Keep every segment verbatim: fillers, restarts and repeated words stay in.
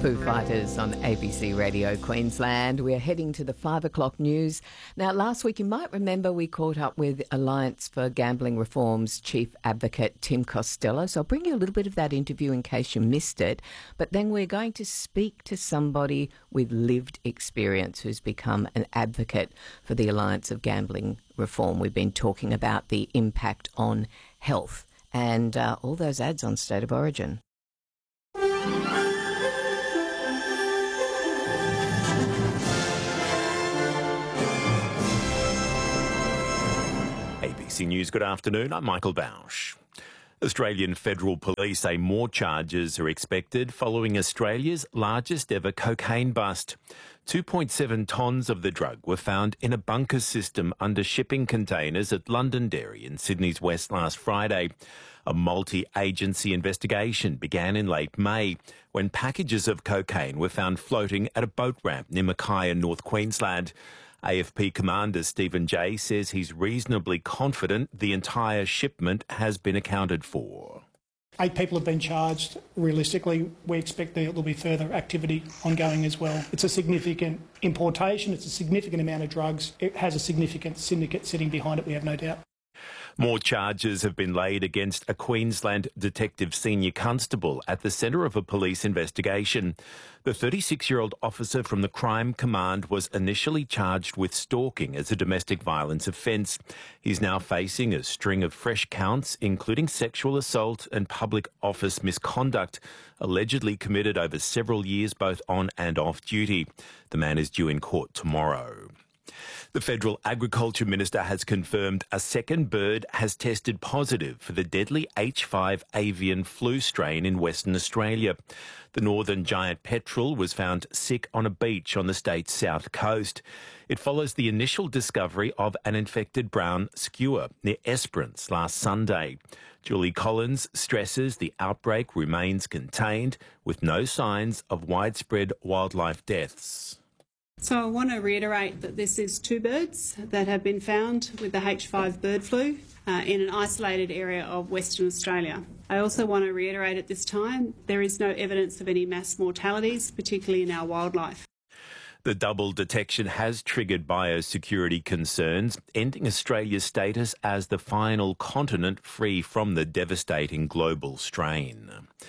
Foo Fighters on A B C Radio Queensland. We're heading to the five o'clock news. Now, last week, you might remember we caught up with Alliance for Gambling Reform's Chief Advocate, Tim Costello. So I'll bring you a little bit of that interview in case you missed it. But then we're going to speak to somebody with lived experience who's become an advocate for the Alliance of Gambling Reform. We've been talking about the impact on health and uh, all those ads on State of Origin. A B C News, good afternoon. I'm Michael Bausch. Australian Federal Police say more charges are expected following Australia's largest ever cocaine bust. two point seven tonnes of the drug were found in a bunker system under shipping containers at Londonderry in Sydney's west last Friday. A multi-agency investigation began in late May when packages of cocaine were found floating at a boat ramp near Mackay in North Queensland. A F P commander Stephen Jay says he's reasonably confident the entire shipment has been accounted for. Eight people have been charged. Realistically, we expect there will be further activity ongoing as well. It's a significant importation, it's a significant amount of drugs. It has a significant syndicate sitting behind it, we have no doubt. More charges have been laid against a Queensland detective senior constable at the centre of a police investigation. The thirty-six-year-old officer from the Crime Command was initially charged with stalking as a domestic violence offence. He's now facing a string of fresh counts, including sexual assault and public office misconduct, allegedly committed over several years both on and off duty. The man is due in court tomorrow. The Federal Agriculture Minister has confirmed a second bird has tested positive for the deadly H five avian flu strain in Western Australia. The northern giant petrel was found sick on a beach on the state's south coast. It follows the initial discovery of an infected brown skua near Esperance last Sunday. Julie Collins stresses the outbreak remains contained with no signs of widespread wildlife deaths. So I want to reiterate that this is two birds that have been found with the H five bird flu uh, in an isolated area of Western Australia. I also want to reiterate at this time there is no evidence of any mass mortalities, particularly in our wildlife. The double detection has triggered biosecurity concerns, ending Australia's status as the final continent free from the devastating global strain.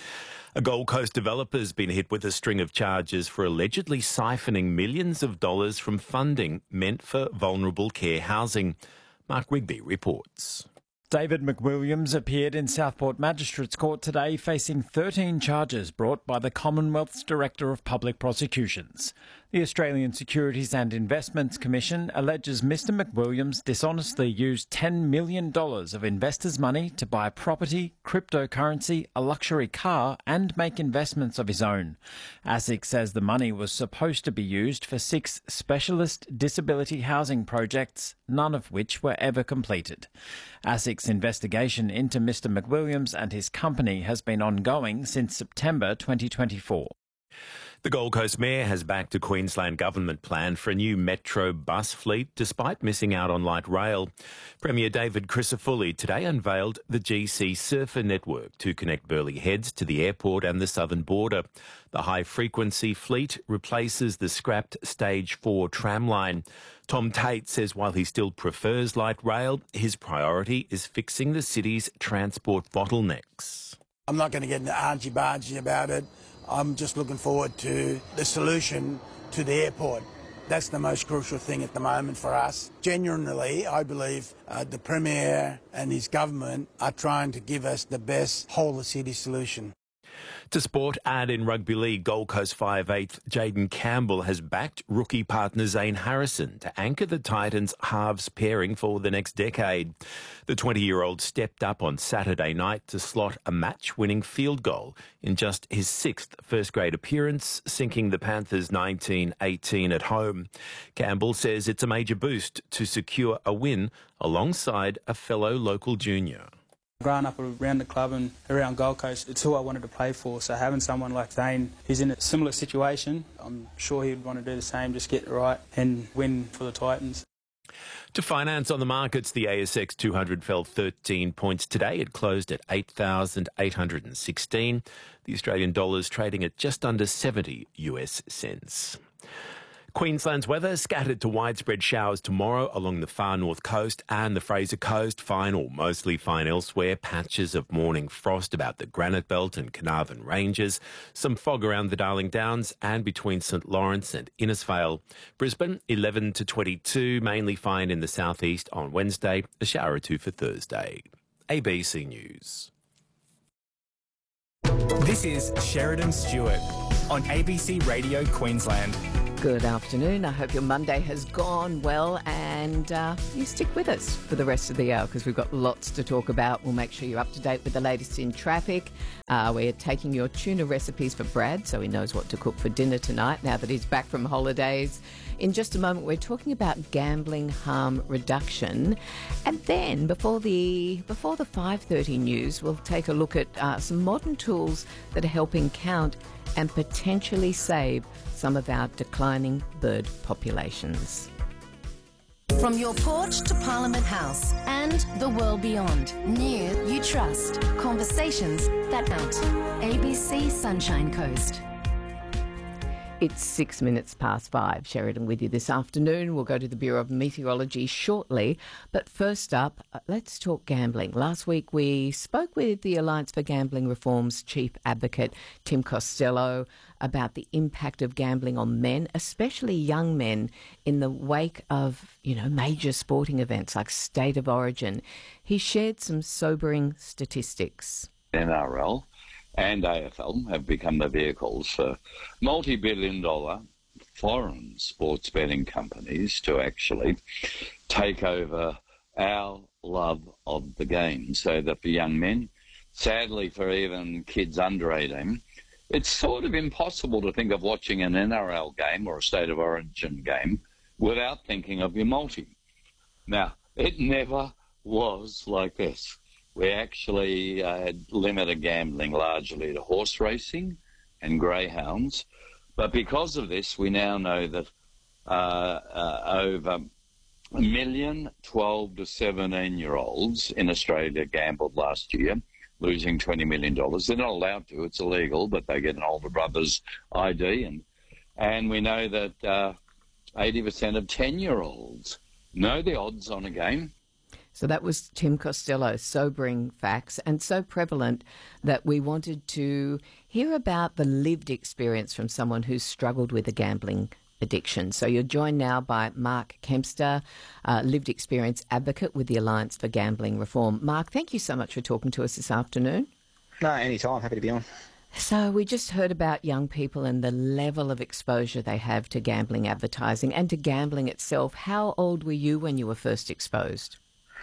A Gold Coast developer has been hit with a string of charges for allegedly siphoning millions of dollars from funding meant for vulnerable care housing. Mark Rigby reports. David McWilliams appeared in Southport Magistrates Court today facing thirteen charges brought by the Commonwealth's Director of Public Prosecutions. The Australian Securities and Investments Commission alleges Mr McWilliams dishonestly used ten million dollars of investors' money to buy property, cryptocurrency, a luxury car and make investments of his own. ASIC says the money was supposed to be used for six specialist disability housing projects, none of which were ever completed. ASIC's investigation into Mr McWilliams and his company has been ongoing since September twenty twenty-four. The Gold Coast Mayor has backed a Queensland government plan for a new metro bus fleet despite missing out on light rail. Premier David Crisafulli today unveiled the G C Surfer network to connect Burleigh Heads to the airport and the southern border. The high-frequency fleet replaces the scrapped Stage four tram line. Tom Tate says while he still prefers light rail, his priority is fixing the city's transport bottlenecks. I'm not going to get into argy-bargy about it. I'm just looking forward to the solution to the airport. That's the most crucial thing at the moment for us. Genuinely, I believe uh, the Premier and his government are trying to give us the best whole-of-city solution. To sport, and in rugby league, Gold Coast five eighth Jaden Campbell has backed rookie partner Zane Harrison to anchor the Titans' halves pairing for the next decade. The twenty-year-old stepped up on Saturday night to slot a match-winning field goal in just his sixth first-grade appearance, sinking the Panthers nineteen eighteen at home. Campbell says it's a major boost to secure a win alongside a fellow local junior. Growing up around the club and around Gold Coast, it's who I wanted to play for. So having someone like Zane who's in a similar situation, I'm sure he'd want to do the same, just get it right and win for the Titans. To finance on the markets, the A S X two hundred fell thirteen points today. It closed at eight thousand eight hundred sixteen. The Australian dollar is trading at just under seventy U S cents. Queensland's weather scattered to widespread showers tomorrow along the far north coast and the Fraser Coast. Fine or mostly fine elsewhere. Patches of morning frost about the Granite Belt and Carnarvon Ranges. Some fog around the Darling Downs and between St Lawrence and Innisfail. Brisbane, eleven to twenty-two. Mainly fine in the southeast on Wednesday. A shower or two for Thursday. A B C News. This is Sheridan Stewart on A B C Radio Queensland. Good afternoon. I hope your Monday has gone well and uh, you stick with us for the rest of the hour because we've got lots to talk about. We'll make sure you're up to date with the latest in traffic. Uh, we're taking your tuna recipes for Brad so he knows what to cook for dinner tonight now that he's back from holidays. In just a moment, we're talking about gambling harm reduction. And then before the before the five thirty news, we'll take a look at uh, some modern tools that are helping count and potentially save some of our declining bird populations. From your porch to Parliament House and the world beyond. Near you trust. Conversations that count. A B C Sunshine Coast. It's six minutes past five. Sheridan with you this afternoon. We'll go to the Bureau of Meteorology shortly. But first up, let's talk gambling. Last week we spoke with the Alliance for Gambling Reform's Chief Advocate, Tim Costello, about the impact of gambling on men, especially young men, in the wake of, you know, major sporting events like State of Origin. He shared some sobering statistics. N R L and A F L have become the vehicles for multi-billion dollar foreign sports betting companies to actually take over our love of the game, so that for young men, sadly for even kids under eighteen, it's sort of impossible to think of watching an N R L game or a State of Origin game without thinking of your multi. Now, it never was like this. We actually uh, had limited gambling largely to horse racing and greyhounds. But because of this, we now know that uh, uh, over a million twelve to seventeen-year-olds in Australia gambled last year, losing twenty million dollars. They're not allowed to. It's illegal, but they get an older brother's I D. And, and we know that uh, eighty percent of ten-year-olds know the odds on a game. So that was Tim Costello, sobering facts, and so prevalent that we wanted to hear about the lived experience from someone who's struggled with a gambling addiction. So you're joined now by Mark Kempster, uh, lived experience advocate with the Alliance for Gambling Reform. Mark, thank you so much for talking to us this afternoon. No, anytime. Happy to be on. So we just heard about young people and the level of exposure they have to gambling advertising and to gambling itself. How old were you when you were first exposed?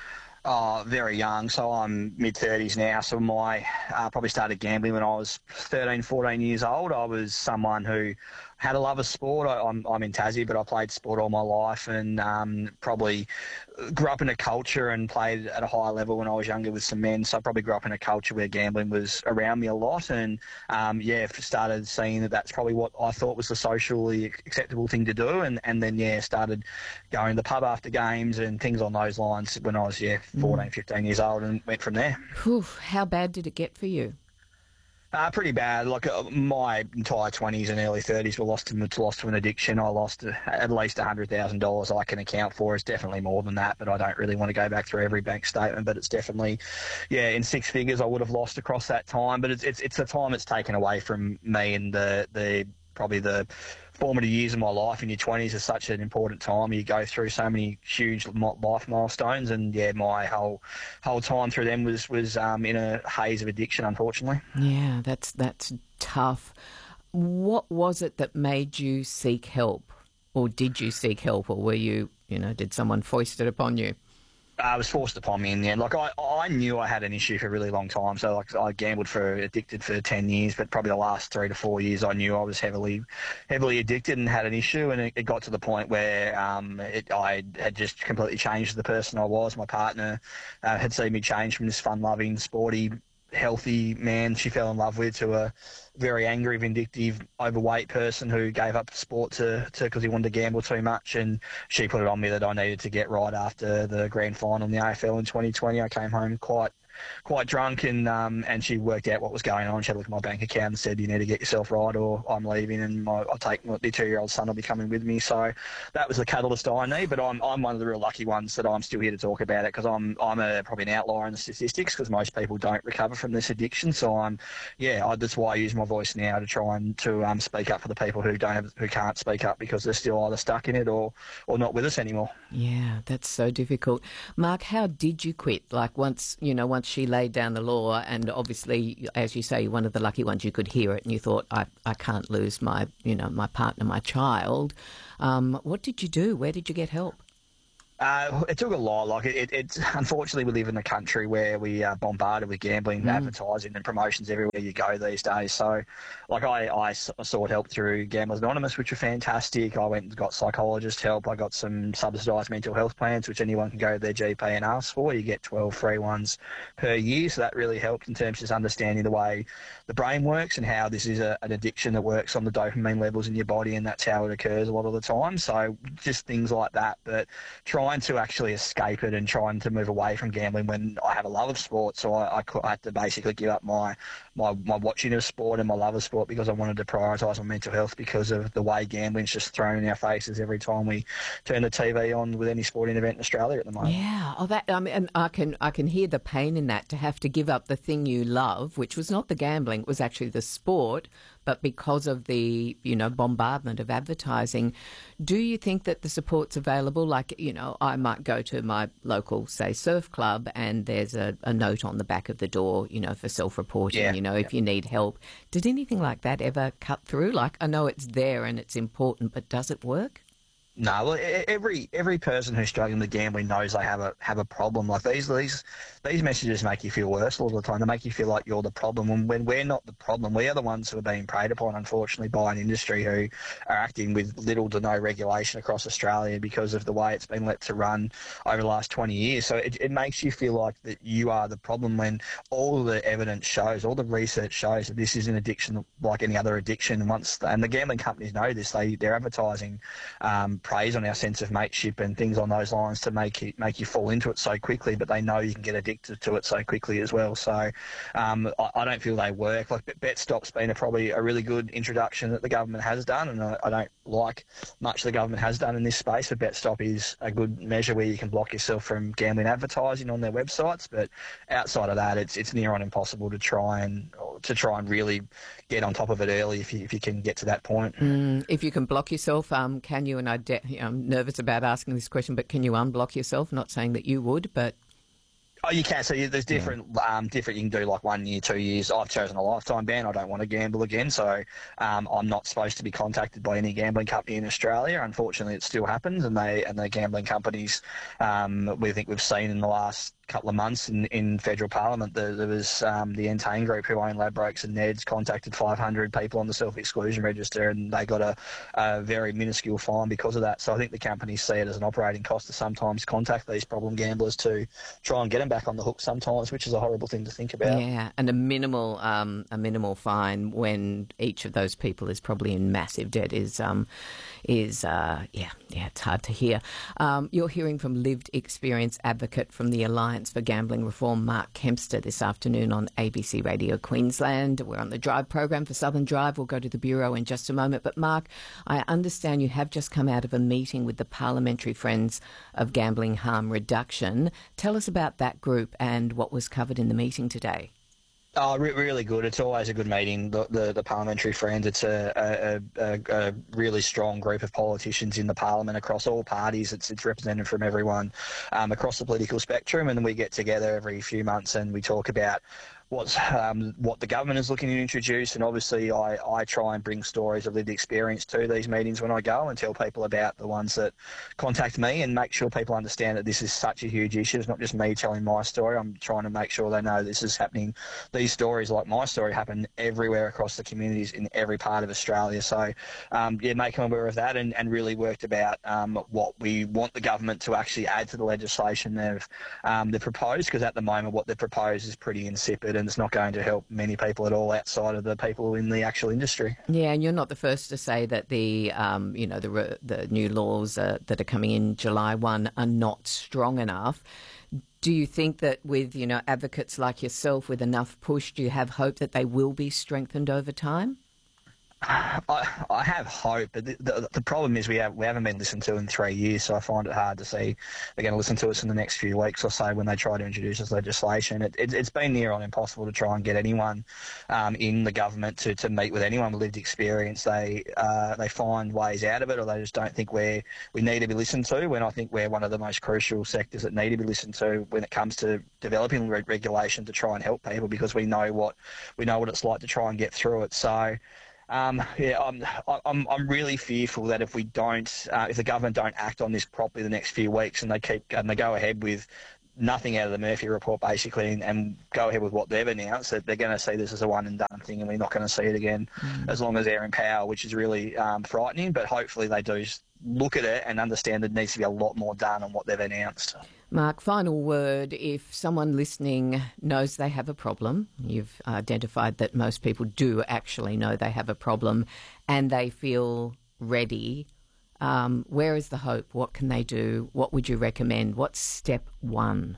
Oh, very young. So I'm mid-thirties now. So my uh, probably started gambling when I was thirteen, fourteen years old. I was someone who had a love of sport. I, I'm, I'm in Tassie, but I played sport all my life and um, probably grew up in a culture and played at a high level when I was younger with some men. So I probably grew up in a culture where gambling was around me a lot. And, um, yeah, started seeing that that's probably what I thought was the socially acceptable thing to do. And, and then, yeah, started going to the pub after games and things on those lines when I was, yeah, fourteen, fifteen years old and went from there. Whew, how bad did it get for you? Uh, pretty bad. Like uh, my entire twenties and early thirties were lost to, lost to an addiction. I lost uh, at least one hundred thousand dollars I can account for. It's definitely more than that, but I don't really want to go back through every bank statement. But it's definitely, yeah, in six figures I would have lost across that time. But it's it's, it's a time it's taken away from me and the, the probably the formative years of my life. In your twenties is such an important time. You go through so many huge life milestones, and yeah, my whole whole time through them was was um, in a haze of addiction, unfortunately. Yeah, that's that's tough. What was it that made you seek help, or did you seek help, or were you, you know, did someone foist it upon you? I was forced upon me in the end. Like I, I knew I had an issue for a really long time. So like I gambled for addicted for ten years, but probably the last three to four years I knew I was heavily, heavily addicted and had an issue. And it, it got to the point where um, it, I had just completely changed the person I was. My partner uh, had seen me change from this fun-loving, sporty healthy man she fell in love with to a very angry, vindictive, overweight person who gave up sport to because he wanted to gamble too much. And she put it on me that I needed to get right after the grand final in the A F L in twenty twenty. I came home quite quite drunk, and um, and she worked out what was going on. She had a look at my bank account and said, you need to get yourself right or I'm leaving, and my, I'll take my two-year-old son will be coming with me. So that was the catalyst I need, but I'm I'm one of the real lucky ones that I'm still here to talk about it, because I'm I'm a, probably an outlier in the statistics, because most people don't recover from this addiction. So I'm, yeah, I, that's why I use my voice now to try and to um, speak up for the people who don't have, who can't speak up because they're still either stuck in it or, or not with us anymore. Yeah, that's so difficult. Mark, how did you quit? Like once, you know, once she laid down the law, and obviously, as you say, one of the lucky ones, you could hear it and you thought, I, I can't lose my, you know, my partner, my child. Um, what did you do? Where did you get help? Uh, it took a lot. Like it, it, it's unfortunately we live in a country where we are bombarded with gambling, mm. advertising, and promotions everywhere you go these days. So, like I, I sought help through Gamblers Anonymous, which were fantastic. I went and got psychologist help. I got some subsidised mental health plans, which anyone can go to their G P and ask for. You get twelve free ones per year, so that really helped in terms of just understanding the way the brain works and how this is a, an addiction that works on the dopamine levels in your body, and that's how it occurs a lot of the time. So just things like that, but trying to actually escape it and trying to move away from gambling when I have a love of sport. So I, I, I had to basically give up my, my, my watching of sport and my love of sport because I wanted to prioritise my mental health, because of the way gambling's just thrown in our faces every time we turn the T V on with any sporting event in Australia at the moment. Yeah, oh, that I mean, and I can I can hear the pain in that, to have to give up the thing you love, which was not the gambling, it was actually the sport. But because of the, you know, bombardment of advertising, do you think that the support's available? Like, you know, I might go to my local, say, surf club, and there's a, a note on the back of the door, you know, for self-reporting, yeah, you know, yeah. if you need help. Did anything like that ever cut through? Like, I know it's there and it's important, but does it work? No, well, every every person who's struggling with gambling knows they have a have a problem. Like these these these messages make you feel worse all the time. They make you feel like you're the problem. And when we're not the problem, we are the ones who are being preyed upon, unfortunately, by an industry who are acting with little to no regulation across Australia because of the way it's been let to run over the last twenty years. So it, it makes you feel like that you are the problem, when all the evidence shows, all the research shows that this is an addiction like any other addiction. And once and the gambling companies know this, they they're advertising Um, preys on our sense of mateship and things on those lines to make you make you fall into it so quickly, but they know you can get addicted to it so quickly as well. So um, I, I don't feel they work. Like BetStop's been a, probably a really good introduction that the government has done, and I, I don't like much the government has done in this space, but BetStop is a good measure where you can block yourself from gambling advertising on their websites. But outside of that, it's it's near on impossible to try and to try and really get on top of it early if you if you can get to that point. Mm, if you can block yourself, um, can you? And I de- I'm nervous about asking this question, but can you unblock yourself? Not saying that you would, but oh, you can. So you, there's different, yeah. um, different. You can do like one year, two years. I've chosen a lifetime ban. I don't want to gamble again, so um, I'm not supposed to be contacted by any gambling company in Australia. Unfortunately, it still happens, and they and the gambling companies. Um, we think we've seen in the last couple of months in, in federal parliament, there, there was um, the Entain Group, who own Ladbrokes and Neds, contacted five hundred people on the self-exclusion register, and they got a, a very minuscule fine because of that. So I think the companies see it as an operating cost to sometimes contact these problem gamblers to try and get them back on the hook sometimes, which is a horrible thing to think about. Yeah, and a minimal um, a minimal fine when each of those people is probably in massive debt is um, is uh, yeah yeah it's hard to hear. Um, you're hearing from lived experience advocate from the Alliance for Gambling Reform, Mark Kempster, this afternoon on A B C Radio Queensland. We're on the Drive program for Southern Drive. We'll go to the Bureau in just a moment. But Mark, I understand you have just come out of a meeting with the Parliamentary Friends of Gambling Harm Reduction. Tell us about that group and what was covered in the meeting today. Oh, re- really good. It's always a good meeting, the, the, the Parliamentary Friends. It's a, a, a, a really strong group of politicians in the Parliament across all parties. It's it's represented from everyone um, across the political spectrum, and then we get together every few months and we talk about what's um, what the government is looking to introduce, and obviously I, I try and bring stories of lived experience to these meetings when I go and tell people about the ones that contact me and make sure people understand that this is such a huge issue. It's not just me telling my story. I'm trying to make sure they know this is happening. These stories, like my story, happen everywhere across the communities in every part of Australia. So, um, yeah, make them aware of that, and, and really worked about um, what we want the government to actually add to the legislation they've, um, they've proposed, because at the moment what they've proposed is pretty insipid, and and it's not going to help many people at all outside of the people in the actual industry. Yeah, and you're not the first to say that the, um, you know, the the new laws uh, that are coming in July first are not strong enough. Do you think that with, you know, advocates like yourself with enough push, do you have hope that they will be strengthened over time? I, I have hope, but the, the, the problem is we have we haven't been listened to in three years, so I find it hard to see they're going to listen to us in the next few weeks or so when they try to introduce this legislation. It, it, it's been near on impossible to try and get anyone um, in the government to, to meet with anyone with lived experience. They uh, they find ways out of it, or they just don't think we're, we need to be listened to, when I think we're one of the most crucial sectors that need to be listened to when it comes to developing re- regulation to try and help people, because we know what we know what it's like to try and get through it. So. Um, yeah, I'm, I'm, I'm really fearful that if we don't, uh, if the government don't act on this properly the next few weeks, and they keep and they go ahead with nothing out of the Murphy report basically, and, and go ahead with what they've announced, that they're going to see this as a one and done thing, and we're not going to see it again mm. as long as they're in power, which is really um, frightening. But hopefully they do look at it and understand that there needs to be a lot more done on what they've announced. Mark, final word. If someone listening knows they have a problem, you've identified that most people do actually know they have a problem, and they feel ready, um, where is the hope? What can they do? What would you recommend? What's step one?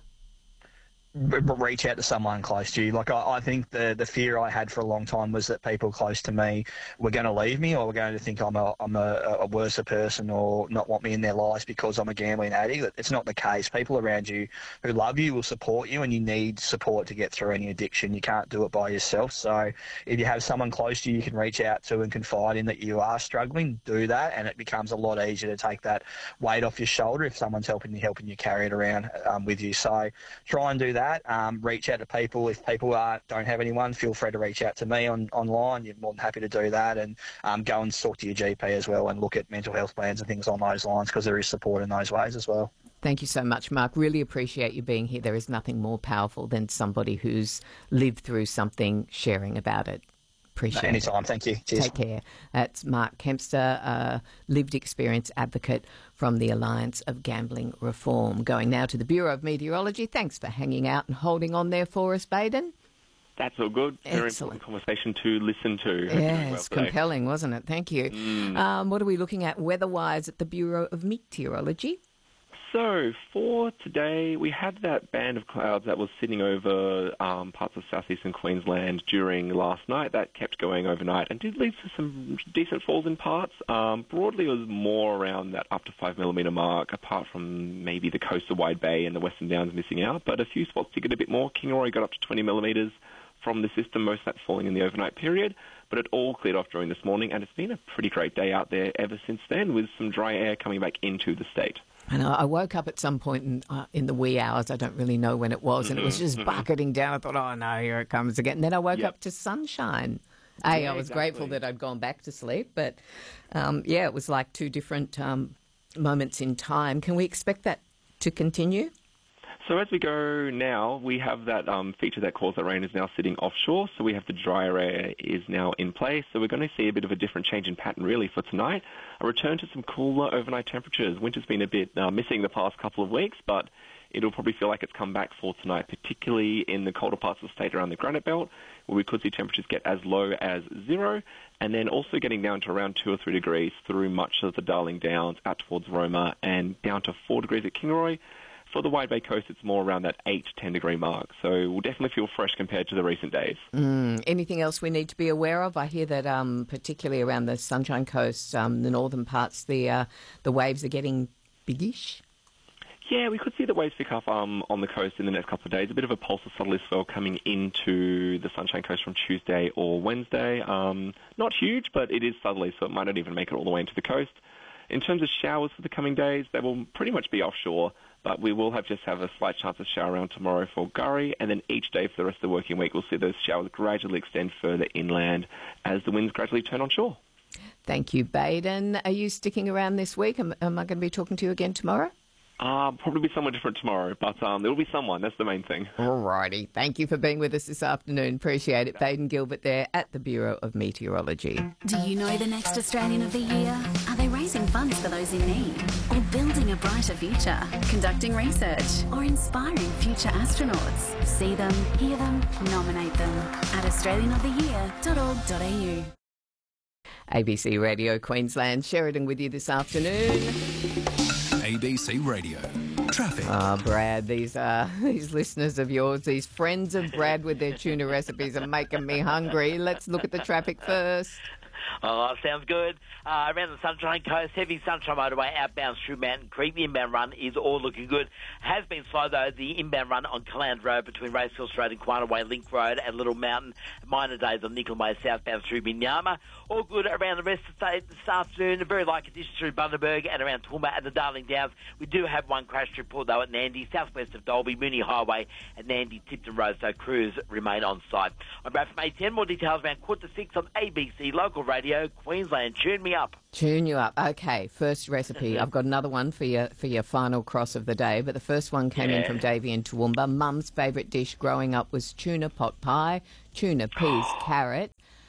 Reach out to someone close to you. Like I, I think the the fear I had for a long time was that people close to me were going to leave me, or were going to think I'm a I'm a, a worse person, or not want me in their lives because I'm a gambling addict. It's not the case. People around you who love you will support you, and you need support to get through any addiction. You can't do it by yourself. So if you have someone close to you you can reach out to and confide in that you are struggling, do that, and it becomes a lot easier to take that weight off your shoulder if someone's helping you helping you carry it around um, with you. So try and do that. Um, reach out to people. If people are, don't have anyone, feel free to reach out to me on online. You're more than happy to do that, and um, go and talk to your G P as well, and look at mental health plans and things on those lines, because there is support in those ways as well. Thank you so much, Mark. Really appreciate you being here. There is nothing more powerful than somebody who's lived through something sharing about it. Appreciate Anytime. it. Anytime. Thank you. Cheers. Take care. That's Mark Kempster, a lived experience advocate from the Alliance of Gambling Reform. Going now to the Bureau of Meteorology. Thanks for hanging out and holding on there for us, Baden. That's all good. Very Excellent. important conversation to listen to. Yeah, well it's today. compelling, wasn't it? Thank you. Mm. Um, what are we looking at weather-wise at the Bureau of Meteorology? So for today, we had that band of clouds that was sitting over um, parts of southeastern Queensland during last night. That kept going overnight and did lead to some decent falls in parts. Um, broadly, it was more around that up to five millimetre mark, apart from maybe the coast of Wide Bay and the Western Downs missing out. But a few spots did get a bit more. Kingaroy got up to twenty millimetres from the system, most of that falling in the overnight period. But it all cleared off during this morning, and it's been a pretty great day out there ever since then, with some dry air coming back into the state. And I woke up at some point in, uh, in the wee hours, I don't really know when it was, and it was just bucketing down. I thought, oh no, here it comes again. And then I woke yep. up to sunshine. A, yeah, I was exactly. grateful that I'd gone back to sleep, but um, yeah, it was like two different um, moments in time. Can we expect that to continue? So as we go now, we have that um, feature that caused that rain is now sitting offshore, so we have the drier air is now in place. So we're going to see a bit of a different change in pattern really for tonight. A return to some cooler overnight temperatures. Winter's been a bit uh, missing the past couple of weeks, but it'll probably feel like it's come back for tonight, particularly in the colder parts of the state around the Granite Belt, where we could see temperatures get as low as zero, and then also getting down to around two or three degrees through much of the Darling Downs out towards Roma, and down to four degrees at Kingaroy. For the Wide Bay coast, it's more around that eight to ten degree mark. So we'll definitely feel fresh compared to the recent days. Mm. Anything else we need to be aware of? I hear that um, particularly around the Sunshine Coast, um, the northern parts, the uh, the waves are getting biggish. Yeah, we could see the waves pick up um, on the coast in the next couple of days. A bit of a pulse of southerly swell coming into the Sunshine Coast from Tuesday or Wednesday. Um, not huge, but it is southerly, so it might not even make it all the way into the coast. In terms of showers for the coming days, they will pretty much be offshore, but we will have just have a slight chance of shower around tomorrow for Gurry, and then each day for the rest of the working week, we'll see those showers gradually extend further inland as the winds gradually turn onshore. Thank you, Baden. Are you sticking around this week? Am, am I going to be talking to you again tomorrow? Uh, probably be someone different tomorrow, but um, it'll be someone. That's the main thing. All righty. Thank you for being with us this afternoon. Appreciate it. Baden Gilbert there at the Bureau of Meteorology. Do you know the next Australian of the Year? Are they raising funds for those in need? Or building a brighter future? Conducting research? Or inspiring future astronauts? See them, hear them, nominate them at australian of the year dot org dot a u. A B C Radio Queensland, Sheridan with you this afternoon. A B C Radio. Traffic. Ah, Brad, these uh, these listeners of yours, these friends of Brad with their tuna recipes are making me hungry. Let's look at the traffic first. Oh, sounds good. Uh, around the Sunshine Coast, heavy Sunshine Motorway outbound through Mountain Creek. The inbound run is all looking good. Has been slow, though, the inbound run on Caland Road between Racehorse Road and Quanaway Link Road and Little Mountain. Minor days on Nickel Way southbound through Minyama. All good around the rest of the state this afternoon. A very light conditions through Bundaberg and around Toowoomba and the Darling Downs. We do have one crash report, though, at Nandi, southwest of Dolby, Mooney Highway and Nandi, Tipton Road, so crews remain on site. I'm Brad from A ten. More details around quarter to six on A B C Local Radio, Queensland. Tune me up. Tune you up. Okay, first recipe. I've got another one for your for your final cross of the day, but the first one came yeah. in from Davey in Toowoomba. Mum's favourite dish growing up was tuna pot pie, tuna peas, carrot,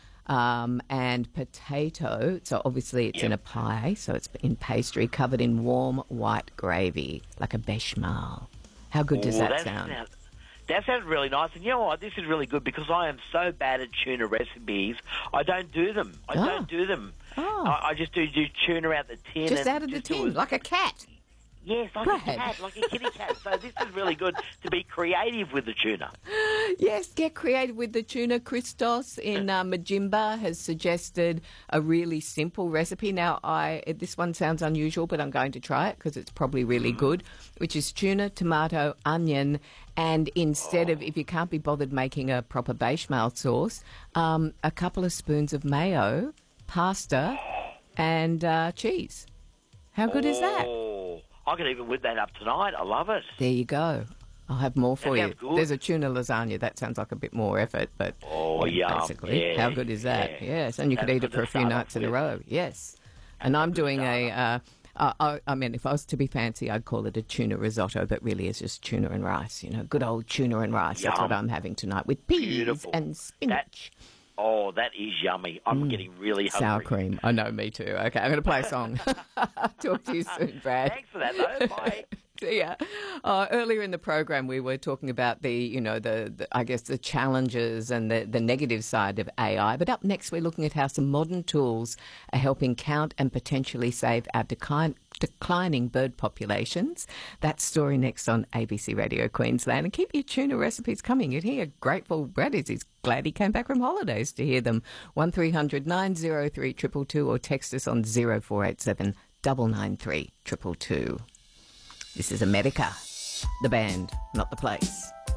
um, and potato. So obviously it's yep. in a pie, so it's in pastry covered in warm white gravy, like a bechamel. How good does Ooh, that that sound? sound? That sounds really nice. And you know what? This is really good because I am so bad at tuna recipes. I don't do them. I oh. don't do them. Oh. I, I just do, do tuna out the tin. Just and out of the tin, like a cat. Yes, like Brad. a cat, like a kitty cat. So this is really good to be creative with the tuna. Yes, get creative with the tuna. Christos in uh, Majimba has suggested a really simple recipe. Now, I this one sounds unusual, but I'm going to try it because it's probably really good, which is tuna, tomato, onion, and instead of, if you can't be bothered making a proper bechamel sauce, um, a couple of spoons of mayo, pasta, and uh, cheese. How good oh. is that? I could even whip that up tonight. I love it. There you go. I'll have more for that you. Good. There's a tuna lasagna. That sounds like a bit more effort, but oh, yeah, basically, yeah, how good is that? yeah. Yes, and you That's could eat it for a few nights in a row. Yes, and I'm doing a. Uh, uh, I, I mean, if I was to be fancy, I'd call it a tuna risotto, but really it's just tuna and rice. You know, good old tuna and rice. Yum. That's what I'm having tonight with peas Beautiful. and spinach. That, oh, that is yummy. I'm mm. getting really hungry. Sour cream. I know, me too. Okay, I'm going to play a song. Talk to you soon, Brad. Thanks for that, though. Bye. See ya. Uh, earlier in the program, we were talking about the, you know, the, the I guess the challenges and the, the negative side of A I. But up next, we're looking at how some modern tools are helping count and potentially save our decline, declining bird populations. That story next on A B C Radio Queensland. And keep your tuna recipes coming. You'd hear grateful Brad is he's glad he came back from holidays to hear them. one three hundred nine oh three two two two or text us on zero four eight seven nine nine three two two two. This is America, the band, not the place.